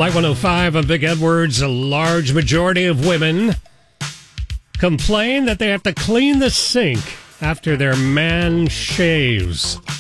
Light 105 on Big Edwards, a large majority of women complain that they have to clean the sink after their man shaves.